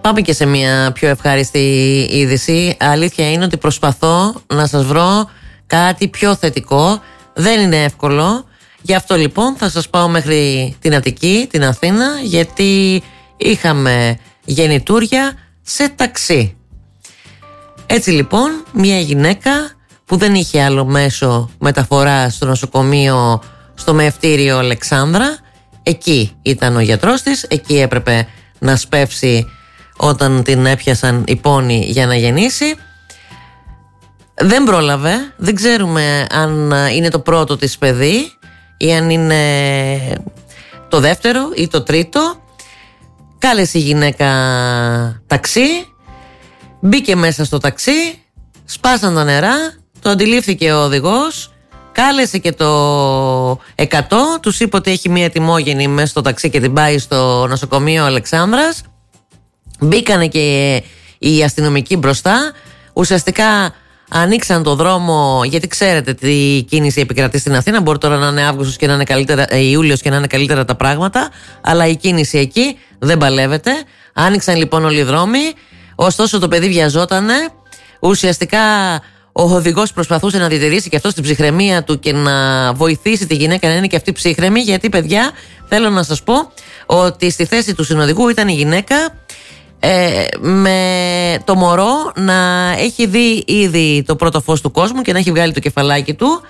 Πάμε και σε μια πιο ευχάριστη είδηση. Αλήθεια είναι ότι προσπαθώ να σας βρω κάτι πιο θετικό. Δεν είναι εύκολο. Γι' αυτό λοιπόν θα σας πάω μέχρι την Αττική, την Αθήνα, γιατί είχαμε γεννητούρια σε ταξί. Έτσι λοιπόν, μια γυναίκα που δεν είχε άλλο μέσο μεταφοράς στο νοσοκομείο, στο Μεευτήριο Αλεξάνδρα, εκεί ήταν ο γιατρός της, εκεί έπρεπε να σπεύσει όταν την έπιασαν οι πόνοι για να γεννήσει. Δεν πρόλαβε, δεν ξέρουμε αν είναι το πρώτο της παιδί ή αν είναι το δεύτερο ή το τρίτο. Κάλεσε η γυναίκα ταξί, μπήκε μέσα στο ταξί, σπάσαν τα νερά, το αντιλήφθηκε ο οδηγός, κάλεσε και το 100, τους είπε ότι έχει μία τιμόγενη μέσα στο ταξί και την πάει στο νοσοκομείο Αλεξάνδρας. Μπήκανε και οι αστυνομικοί μπροστά, ουσιαστικά ανοίξαν το δρόμο, γιατί ξέρετε τι κίνηση επικρατεί στην Αθήνα. Μπορεί τώρα να είναι Αύγουστος και να είναι καλύτερα, Ιούλιος και να είναι καλύτερα τα πράγματα, αλλά η κίνηση εκεί δεν παλεύεται. Άνοιξαν λοιπόν όλοι οι δρόμοι, ωστόσο το παιδί βιαζότανε. Ουσιαστικά ο οδηγός προσπαθούσε να διατηρήσει και αυτό την ψυχραιμία του και να βοηθήσει τη γυναίκα να είναι και αυτή ψύχρεμη, γιατί παιδιά θέλω να σας πω ότι στη θέση του συνοδηγού ήταν η γυναίκα, με το μωρό να έχει δει ήδη το πρώτο φως του κόσμου και να έχει βγάλει το κεφαλάκι του.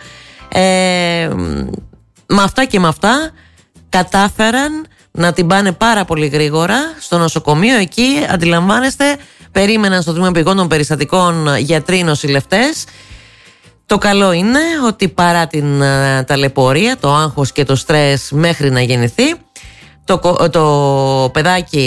Με αυτά και με αυτά κατάφεραν να την πάνε πάρα πολύ γρήγορα στο νοσοκομείο. Εκεί αντιλαμβάνεστε, περίμεναν στο τμήμα πηγών των περιστατικών γιατροί, νοσηλευτές. Το καλό είναι ότι παρά την ταλαιπωρία, το άγχος και το στρες μέχρι να γεννηθεί, το παιδάκι